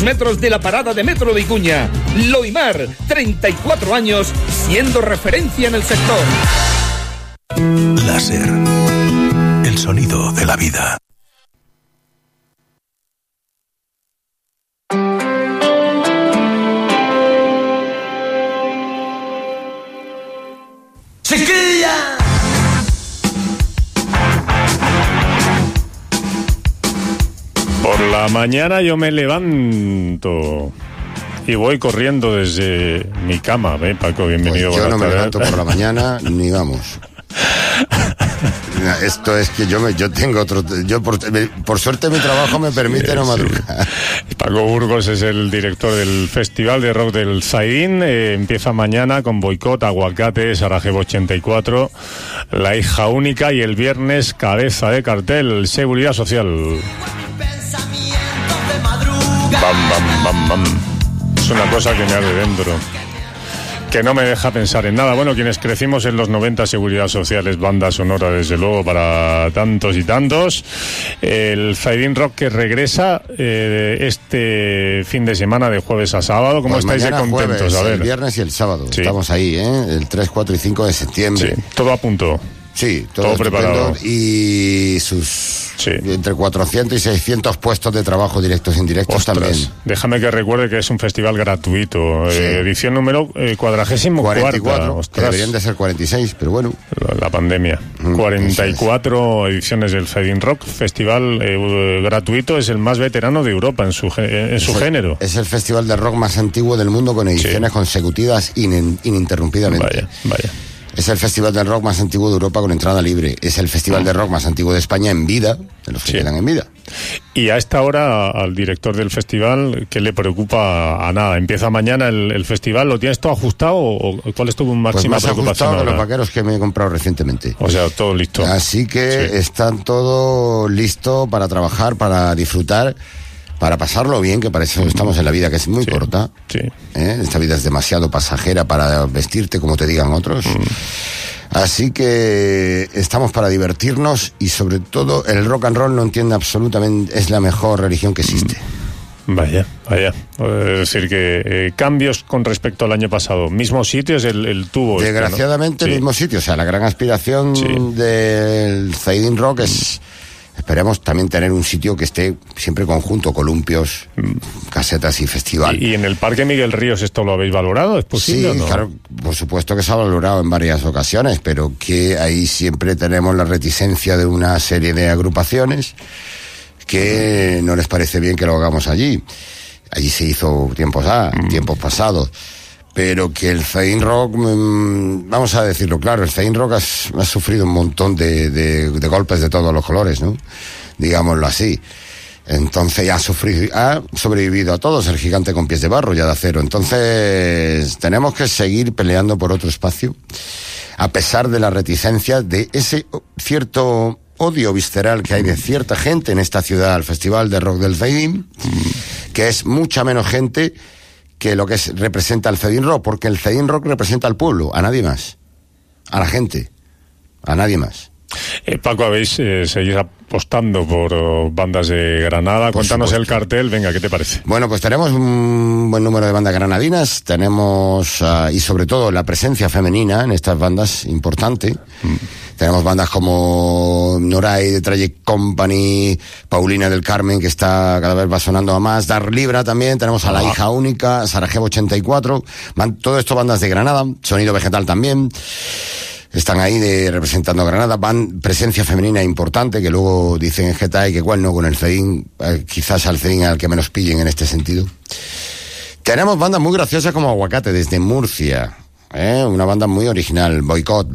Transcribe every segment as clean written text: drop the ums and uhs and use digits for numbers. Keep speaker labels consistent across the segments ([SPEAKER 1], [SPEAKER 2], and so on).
[SPEAKER 1] metros de la parada de metro de Icuña. Loimar, 34 años siendo referencia en el sector.
[SPEAKER 2] Láser, el sonido de la vida.
[SPEAKER 3] ¡Chiquilla!
[SPEAKER 4] Por la mañana yo me levanto y voy corriendo desde mi cama, ¿eh, Paco? Bienvenido.
[SPEAKER 5] Pues yo no me levanto por la mañana ni vamos. Esto es que yo tengo otro. Yo por suerte mi trabajo me permite no madrugar.
[SPEAKER 4] Paco Burgos es el director del Festival de Rock del Zaidín. Empieza mañana con Boicot, Aguacate, Sarajevo 84, La Hija Única, y el viernes cabeza de cartel, Seguridad Social. Bam, bam, bam, bam. Es una cosa que me arde dentro, que no me deja pensar en nada. Bueno, quienes crecimos en los 90, Seguridad Social es banda sonora, desde luego, para tantos y tantos. El Zaidín Rock que regresa este fin de semana, de jueves a sábado. ¿Cómo
[SPEAKER 5] pues
[SPEAKER 4] estáis de contentos?
[SPEAKER 5] Jueves,
[SPEAKER 4] a ver.
[SPEAKER 5] El viernes y el sábado.
[SPEAKER 4] Sí.
[SPEAKER 5] Estamos ahí, el 3, 4 y 5 de septiembre.
[SPEAKER 4] Sí, todo a punto.
[SPEAKER 5] Sí,
[SPEAKER 4] todo preparado.
[SPEAKER 5] Y sus entre 400 y 600 puestos de trabajo directos e indirectos. Ostras, también.
[SPEAKER 4] Déjame que recuerde que es un festival gratuito. Sí. Edición número 44.
[SPEAKER 5] Que deberían de ser 46, pero bueno.
[SPEAKER 4] La pandemia. 44 ediciones del Zaidín Rock. Festival gratuito. Es el más veterano de Europa en su género.
[SPEAKER 5] Es el festival de rock más antiguo del mundo, con ediciones consecutivas ininterrumpidamente.
[SPEAKER 4] Vaya.
[SPEAKER 5] Es el festival de rock más antiguo de Europa con entrada libre. Es el festival de rock más antiguo de España en vida, de los que quedan en vida.
[SPEAKER 4] Y a esta hora, al director del festival, ¿qué le preocupa? A nada. ¿Empieza mañana el festival? ¿Lo tienes todo ajustado o cuál es tu máxima preocupación?
[SPEAKER 5] Pues más ajustado que los vaqueros que me he comprado recientemente.
[SPEAKER 4] O sea, todo listo.
[SPEAKER 5] Así que están todo listo para trabajar, para disfrutar, para pasarlo bien, que para eso estamos en la vida, que es muy corta.
[SPEAKER 4] Sí.
[SPEAKER 5] Esta vida es demasiado pasajera para vestirte como te digan otros. Así que estamos para divertirnos, y sobre todo el rock and roll, no entiende absolutamente, es la mejor religión que existe.
[SPEAKER 4] Vaya. Es decir, que cambios con respecto al año pasado. Mismo sitio es el tubo.
[SPEAKER 5] Desgraciadamente, ¿no? El mismo sitio. O sea, la gran aspiración del Zaidín Rock es... Esperemos también tener un sitio que esté siempre conjunto, columpios, casetas y festival.
[SPEAKER 4] ¿Y en el Parque Miguel Ríos esto lo habéis valorado? ¿Es posible o no?
[SPEAKER 5] Claro, por supuesto que se ha valorado en varias ocasiones, pero que ahí siempre tenemos la reticencia de una serie de agrupaciones que no les parece bien que lo hagamos allí. Allí se hizo tiempos pasados. Pero que el Zaidín Rock, vamos a decirlo claro, el Zaidín Rock ha sufrido un montón de golpes de todos los colores, ¿no? Digámoslo así. Entonces ha sobrevivido a todos, el gigante con pies de barro, ya de acero. Entonces tenemos que seguir peleando por otro espacio, a pesar de la reticencia de ese cierto odio visceral que hay de cierta gente en esta ciudad al Festival de Rock del Zaidín, que es mucha menos gente que lo que representa el Zaidín Rock, porque el Zaidín Rock representa al pueblo, a nadie más, a la gente, a nadie más.
[SPEAKER 4] Paco, seguís apostando por bandas de Granada. Cuéntanos el cartel, venga, ¿qué te parece?
[SPEAKER 5] Bueno, pues tenemos un buen número de bandas granadinas, tenemos y sobre todo la presencia femenina en estas bandas, importante. Tenemos bandas como Noray de Tragic Company, Paulina del Carmen, que cada vez va sonando a más, Dar Libra también, tenemos a La Hija Única, Sarajevo 84, todo esto bandas de Granada, Sonido Vegetal también. Están ahí representando a Granada, presencia femenina importante, que luego dicen en Getafe que igual no con el Zaidín, quizás al Zaidín al que menos pillen en este sentido. Tenemos bandas muy graciosas como Aguacate desde Murcia, una banda muy original, Boicot,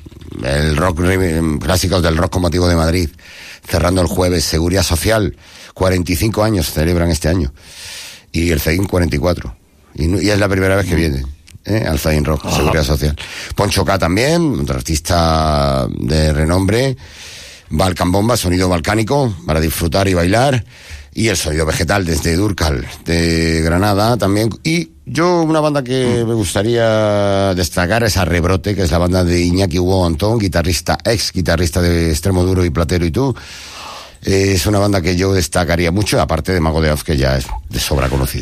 [SPEAKER 5] el rock, clásicos del rock con motivo de Madrid, cerrando el jueves, Seguridad Social, 45 años celebran este año, y el Zaidín 44, y es la primera vez que viene. Al Zaidín Rock, Seguridad Social. Poncho K también, otro artista de renombre. Balkan Bomba, sonido balcánico para disfrutar y bailar. Y el Sonido Vegetal desde Durcal, de Granada también. Y yo, una banda que me gustaría destacar es a Rebrote, que es la banda de Iñaki Hugo Antón, ex guitarrista de Extremo Duro y Platero y tú. Es una banda que yo destacaría mucho, aparte de Mago de Oz, que ya es de sobra conocido.